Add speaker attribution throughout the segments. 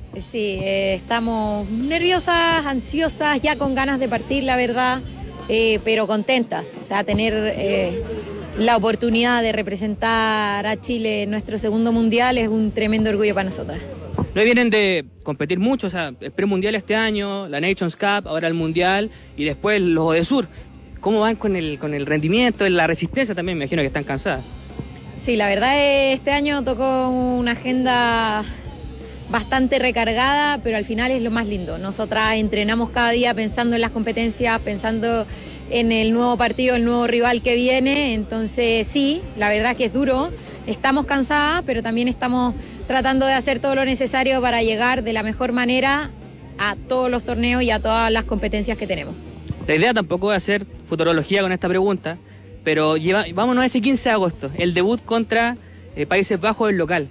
Speaker 1: Sí, estamos nerviosas, ansiosas, ya con ganas de partir, la verdad, pero contentas. O sea, tener la oportunidad de representar a Chile en nuestro segundo mundial es un tremendo orgullo para nosotras.
Speaker 2: No vienen de competir mucho, o sea, el premundial este año, la Nations Cup, ahora el mundial y después los ODESUR. ¿Cómo van con el rendimiento, la resistencia también? Me imagino que están cansadas.
Speaker 1: Sí, la verdad este año tocó una agenda bastante recargada, pero al final es lo más lindo. Nosotras entrenamos cada día pensando en las competencias, pensando en el nuevo partido, el nuevo rival que viene. Entonces sí, la verdad que es duro. Estamos cansadas, pero también estamos tratando de hacer todo lo necesario para llegar de la mejor manera a todos los torneos y a todas las competencias que tenemos.
Speaker 2: La idea tampoco es hacer futurología con esta pregunta, pero vámonos a ese 15 de agosto, el debut contra Países Bajos del local.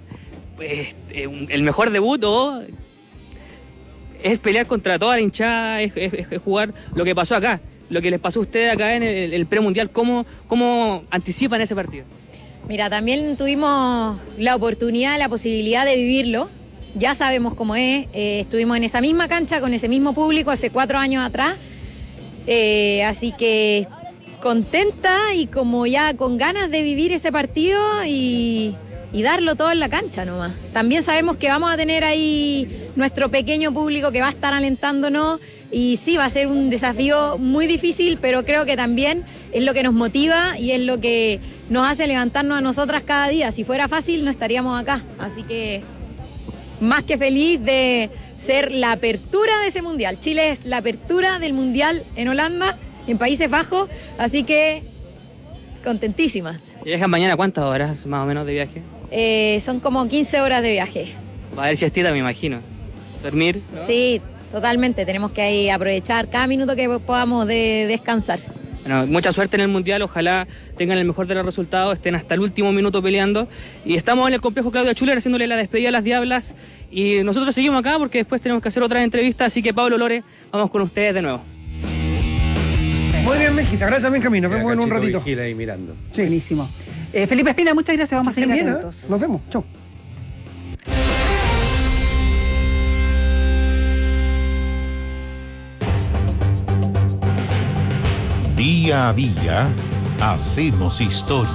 Speaker 2: El mejor debut o es pelear contra toda la hinchada, es jugar lo que pasó acá, lo que les pasó a ustedes acá en el premundial. ¿Cómo anticipan ese partido?
Speaker 1: Mira, también tuvimos la oportunidad, la posibilidad de vivirlo. Ya sabemos cómo es. Estuvimos en esa misma cancha con ese mismo público hace 4 años atrás. Así que contenta y como ya con ganas de vivir ese partido y darlo todo en la cancha nomás. También sabemos que vamos a tener ahí nuestro pequeño público que va a estar alentándonos y sí, va a ser un desafío muy difícil, pero creo que también es lo que nos motiva y es lo que nos hace levantarnos a nosotras cada día. Si fuera fácil no estaríamos acá, así que más que feliz de ser la apertura de ese mundial. Chile es la apertura del mundial en Holanda, en Países Bajos, así que contentísimas.
Speaker 2: ¿Viajan mañana cuántas horas más o menos de viaje?
Speaker 1: Son como 15 horas de viaje.
Speaker 2: Va a haber siestita, me imagino. ¿Dormir? ¿No?
Speaker 1: Sí, totalmente. Tenemos que ahí aprovechar cada minuto que podamos de descansar.
Speaker 2: Bueno, mucha suerte en el mundial, ojalá tengan el mejor de los resultados, estén hasta el último minuto peleando. Y estamos en el complejo Claudia Schuller haciéndole la despedida a las Diablas. Y nosotros seguimos acá porque después tenemos que hacer otras entrevistas, así que Pablo Lore, vamos con ustedes de nuevo.
Speaker 3: Muy bien, Mejita, gracias, Benjamín, nos vemos en un ratito.
Speaker 4: Vigila ahí mirando.
Speaker 3: Sí.
Speaker 5: Buenísimo. Felipe Espina, muchas gracias, vamos a seguir
Speaker 3: Bien,
Speaker 5: atentos.
Speaker 3: Nos vemos, chau.
Speaker 6: Día a día, hacemos historia.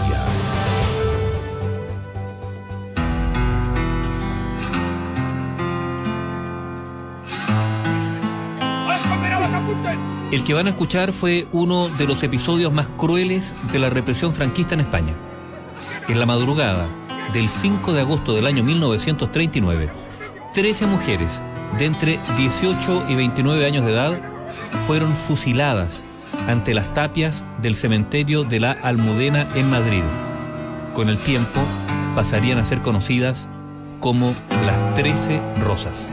Speaker 7: El que van a escuchar fue uno de los episodios más crueles de la represión franquista en España. En la madrugada del 5 de agosto del año 1939, 13 mujeres de entre 18 y 29 años de edad fueron fusiladas ante las tapias del cementerio de la Almudena en Madrid. Con el tiempo pasarían a ser conocidas como las 13 Rosas.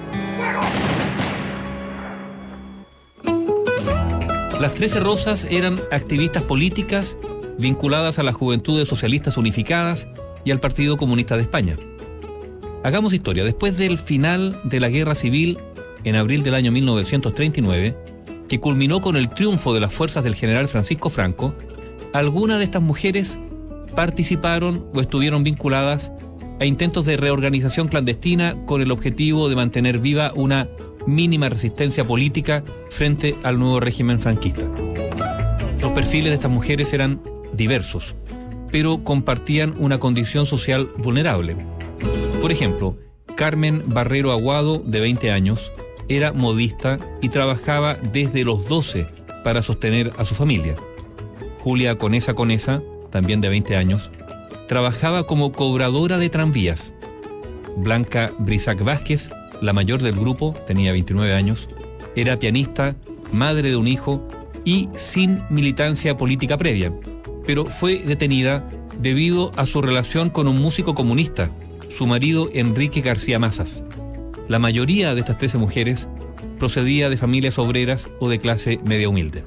Speaker 7: Las 13 Rosas eran activistas políticas vinculadas a las Juventudes Socialistas Unificadas y al Partido Comunista de España. Hagamos historia. Después del final de la Guerra Civil, en abril del año 1939, que culminó con el triunfo de las fuerzas del general Francisco Franco, algunas de estas mujeres participaron o estuvieron vinculadas a intentos de reorganización clandestina con el objetivo de mantener viva una mínima resistencia política frente al nuevo régimen franquista. Los perfiles de estas mujeres eran diversos, pero compartían una condición social vulnerable. Por ejemplo, Carmen Barrero Aguado, de 20 años, era modista y trabajaba desde los 12 para sostener a su familia. Julia Conesa, también de 20 años, trabajaba como cobradora de tranvías. Blanca Brisac Vázquez, la mayor del grupo, tenía 29 años, era pianista, madre de un hijo y sin militancia política previa, pero fue detenida debido a su relación con un músico comunista, su marido Enrique García Mazas. La mayoría de estas 13 mujeres procedía de familias obreras o de clase media humilde.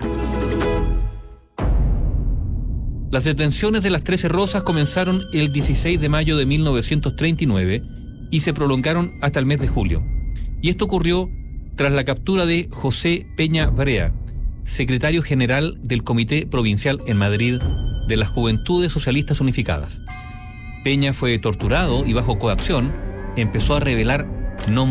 Speaker 7: Las detenciones de las 13 Rosas comenzaron el 16 de mayo de 1939 y se prolongaron hasta el mes de julio. Y esto ocurrió tras la captura de José Peña Brea, secretario general del Comité Provincial en Madrid de las Juventudes Socialistas Unificadas. Peña fue torturado y bajo coacción empezó a revelar nombres